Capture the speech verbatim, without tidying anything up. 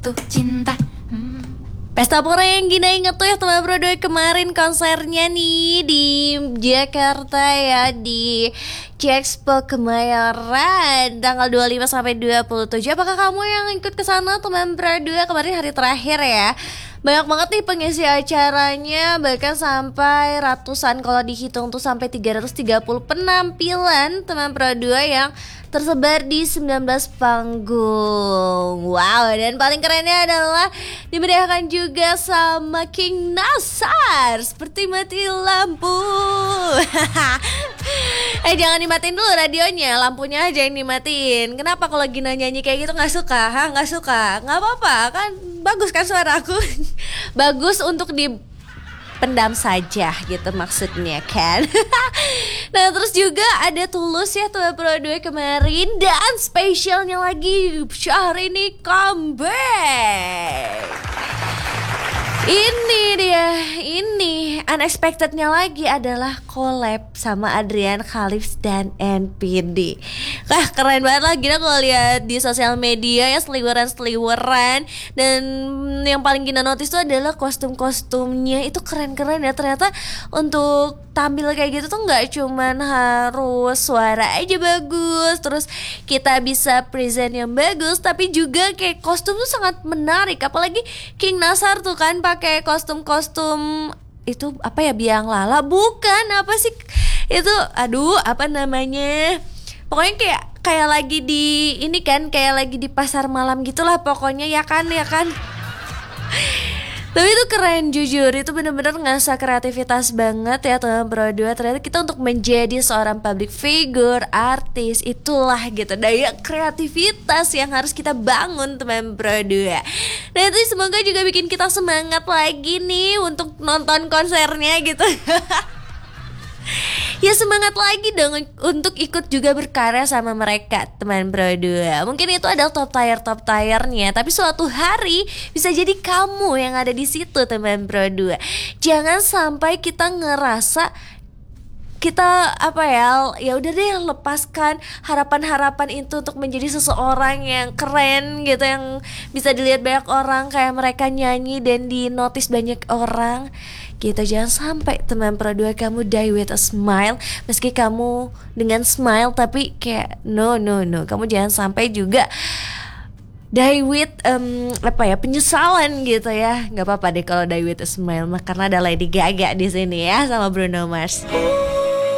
jatuh cinta. hmm. Pesta Pora yang Gina inget tuh ya teman bro dua kemarin konsernya nih di Jakarta ya, di J-Expo Kemayoran tanggal dua puluh lima sampai dua puluh tujuh. Apakah kamu yang ikut ke sana teman bro dua? Kemarin hari terakhir ya. Banyak banget nih pengisi acaranya, bahkan sampai ratusan kalau dihitung tuh sampai tiga ratus tiga puluh penampilan teman Pro dua yang tersebar di sembilan belas panggung. Wow, dan paling kerennya adalah dimeriahkan juga sama King Nasar seperti mati lampu. Eh jangan dimatiin dulu radionya, lampunya aja yang dimatiin. Kenapa kalau Gina nyanyi kayak gitu nggak suka? Hah, nggak suka? Nggak apa-apa kan, bagus kan suara aku. Bagus untuk dipendam saja gitu maksudnya kan. Nah terus juga ada Tulus ya tuh Pro dua kemarin. Dan spesialnya lagi Syahrini comeback. Ini dia, ini unexpectednya lagi adalah collab sama Adrian Khalif dan N P D. Wah keren banget lah, Gina kalau lihat di sosial media ya seliweran-seliweran. Dan yang paling Gina notice tuh adalah kostum-kostumnya itu keren-keren ya. Ternyata untuk tampil kayak gitu tuh nggak cuman harus suara aja bagus, terus kita bisa present yang bagus, tapi juga kayak kostum tuh sangat menarik. Apalagi King Nasar tuh kan pakai kostum-kostum itu apa ya, biang lala bukan apa sih itu, aduh apa namanya, pokoknya kayak kayak lagi di ini kan, kayak lagi di pasar malam gitulah pokoknya ya kan ya kan. Tapi itu keren jujur, itu bener-bener ngasah kreativitas banget ya teman Pro dua. Ternyata kita untuk menjadi seorang public figure, artis, itulah gitu daya kreativitas yang harus kita bangun teman Pro dua. Nah itu semoga juga bikin kita semangat lagi nih untuk nonton konsernya gitu. Ya semangat lagi dong untuk ikut juga berkarya sama mereka teman Pro dua. Mungkin itu adalah top tier top tiernya, tapi suatu hari bisa jadi kamu yang ada di situ teman Pro dua. Jangan sampai kita ngerasa kita apa ya, ya udah deh lepaskan harapan-harapan itu untuk menjadi seseorang yang keren gitu, yang bisa dilihat banyak orang kayak mereka nyanyi dan di notice banyak orang gitu. Jangan sampai teman Pro dua kamu die with a smile, meski kamu dengan smile tapi kayak no no no, kamu jangan sampai juga die with um, apa ya, penyesalan gitu ya. Nggak apa-apa deh kalau die with a smile mah, karena ada Lady Gaga di sini ya sama Bruno Mars.